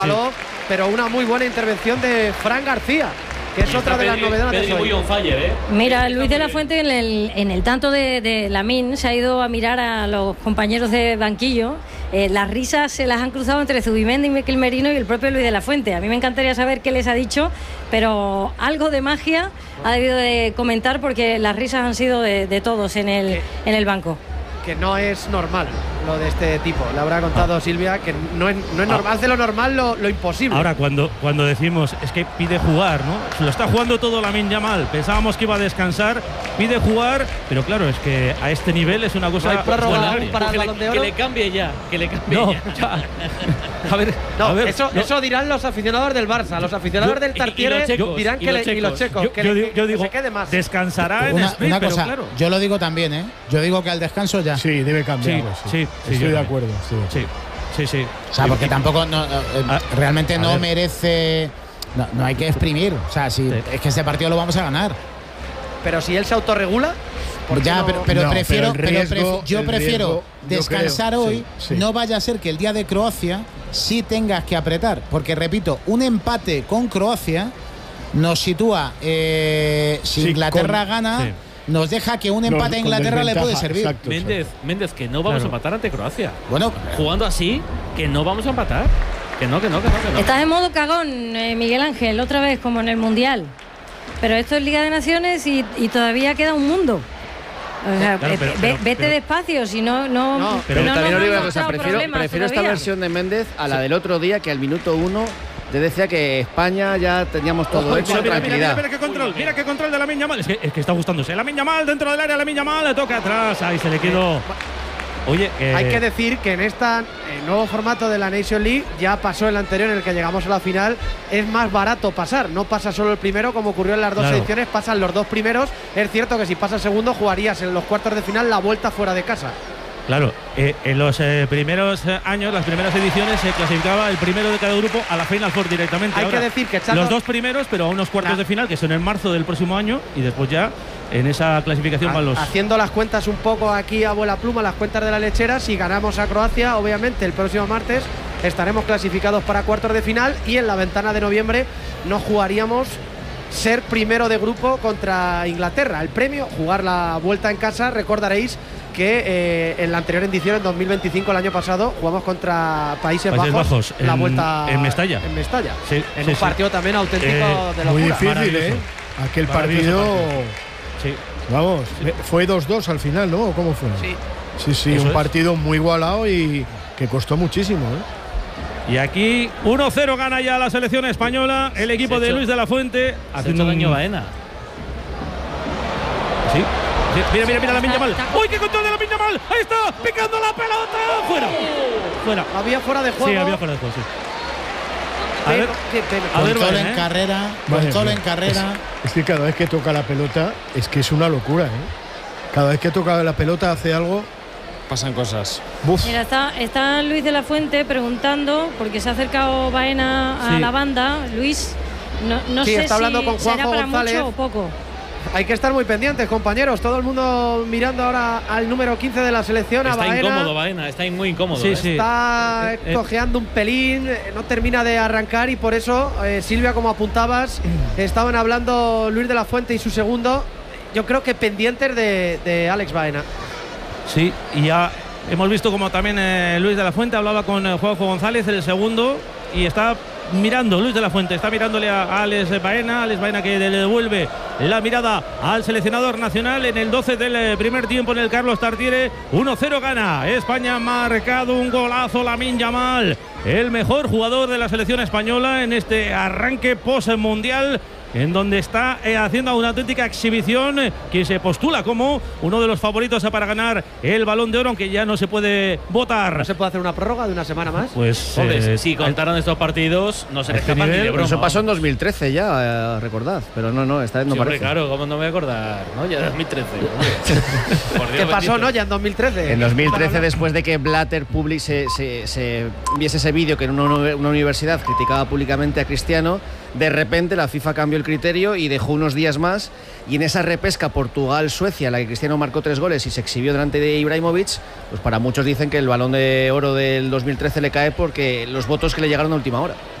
Pero una muy buena intervención de Fran García, que es otra de las novedades hoy. Mira, Luis de la Fuente en el tanto de Lamine se ha ido a mirar a los compañeros de banquillo. Las risas se las han cruzado entre Zubimendi, Miquel Merino y el propio Luis de la Fuente. A mí me encantaría saber qué les ha dicho, pero algo de magia ha debido de comentar, porque las risas han sido de todos en el banco. Que no es normal lo de este tipo. Le habrá contado Silvia que no es normal, hace lo normal lo imposible. Ahora, cuando decimos es que pide jugar, ¿no? Lo está jugando todo Lamine Yamal. Pensábamos que iba a descansar, pide jugar, pero claro, es que a este nivel es una cosa. ¿No hay prórroga para el Balón de Oro? Que le cambie ya. Ya. A ver, eso dirán los aficionados del Barça. Los aficionados del Tartiere dirán que los checos. Yo digo, se quede más. Descansará en sprint, pero cosa, claro. Yo lo digo también, ¿eh? Yo digo que al descanso ya. Sí, debe cambiar. Sí, estoy de acuerdo. Sí. O sea, porque tampoco realmente no merece. No hay que exprimir. O sea, si es que este partido lo vamos a ganar. Pero si él se autorregula. Ya, yo prefiero descansar hoy. Sí. No vaya a ser que el día de Croacia sí tengas que apretar. Porque, repito, un empate con Croacia nos sitúa. Si Inglaterra gana. Sí. Nos deja que un empate a Inglaterra le puede servir. Exacto, Méndez, que no vamos a empatar ante Croacia. Bueno, jugando así, que no vamos a empatar. Que no. Estás en modo cagón, Miguel Ángel, otra vez como en el Mundial. Pero esto es Liga de Naciones y todavía queda un mundo. O sea, vete despacio, si no. Pero también os digo una cosa, prefiero esta versión de Méndez a la del otro día, que al minuto 1 te decía que España ya teníamos todo hecho, tranquilidad. Mira qué control de Lamine Yamal. Es que está gustándose. Lamine Yamal dentro del área, Lamine Yamal le toca atrás. Ahí se le quedó. Oye, hay que decir que en este nuevo formato de la Nation League, ya pasó el anterior en el que llegamos a la final, es más barato pasar. No pasa solo el primero, como ocurrió en las dos ediciones, pasan los dos primeros. Es cierto que si pasa el segundo, jugarías en los cuartos de final la vuelta fuera de casa. Claro, en los primeros años, las primeras ediciones, se clasificaba el primero de cada grupo a la Final Four directamente. Hay que decir que los dos primeros, pero a unos cuartos de final, que son en marzo del próximo año, y después ya en esa clasificación van los. Haciendo las cuentas un poco aquí a vuela pluma, las cuentas de la lechera, si ganamos a Croacia, obviamente el próximo martes estaremos clasificados para cuartos de final, y en la ventana de noviembre nos jugaríamos ser primero de grupo contra Inglaterra. El premio, jugar la vuelta en casa. Recordaréis que en la anterior edición, en 2025, el año pasado, jugamos contra Países Bajos la vuelta en Mestalla. Sí, en un partido también auténtico de locura. Muy difícil, ¿eh? Aquel partido. Sí. Vamos, fue 2-2 al final, ¿no? ¿Cómo fue? Sí, un partido muy igualado y que costó muchísimo, ¿eh? Y aquí 1-0 gana ya la selección española, el equipo de Luis de la Fuente. Haciendo daño a Baena. Sí. Mira Lamine Yamal. ¡Uy, qué control de Lamine Yamal! ¡Ahí está! ¡Picando la pelota! ¡Fuera! Había fuera de juego. Sí, había fuera de juego, sí. Control en carrera. Control en carrera. Es que cada vez que toca la pelota, es que es una locura, ¿eh? Cada vez que toca la pelota hace algo. Pasan cosas. Mira, está Luis de la Fuente preguntando, porque se ha acercado Baena a la banda. Luis, no sé está hablando con será para González. mucho o poco. Hay que estar muy pendientes, compañeros. Todo el mundo mirando ahora al número 15 de la selección, a Baena. Está incómodo Baena, está muy incómodo. Está cojeando un pelín, no termina de arrancar, y por eso, Silvia, como apuntabas, estaban hablando Luis de la Fuente y su segundo. Yo creo que pendientes de Alex Baena. Sí, y ya hemos visto como también Luis de la Fuente hablaba con Juanjo González, el segundo, y está mirando, Luis de la Fuente está mirándole a Alex Baena que le devuelve la mirada al seleccionador nacional en el 12 del primer tiempo en el Carlos Tartiere. 1-0 gana España, ha marcado un golazo Lamine Yamal, el mejor jugador de la selección española en este arranque post-mundial, en donde está haciendo una auténtica exhibición, que se postula como uno de los favoritos para ganar el Balón de Oro, aunque ya no se puede votar. ¿No se puede hacer una prórroga de una semana más? Pues si contaran estos partidos, no se les escapan ni de broma. Eso pasó en 2013 ya, recordad. Pero no, esta vez no parece. Claro, ¿cómo no me voy a acordar? ¿No? Ya en 2013. ¿Qué pasó, no? Ya en 2013. En 2013, después de que Blatter se viese ese vídeo que en una universidad criticaba públicamente a Cristiano, de repente la FIFA cambió el criterio y dejó unos días más, y en esa repesca Portugal-Suecia, en la que Cristiano marcó 3 goles y se exhibió delante de Ibrahimovic, pues para muchos dicen que el Balón de Oro del 2013 le cae porque los votos que le llegaron a última hora.